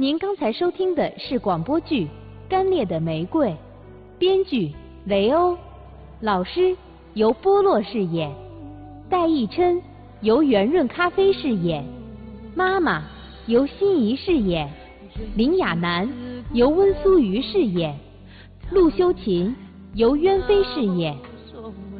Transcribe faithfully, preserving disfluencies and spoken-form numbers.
您刚才收听的是广播剧《干裂的玫瑰》，编剧雷欧，老师由波洛饰演，戴义琛由圆润咖啡饰演，妈妈由心怡饰演，林亚楠由温苏瑜饰演，陆修琴由渊飞饰演。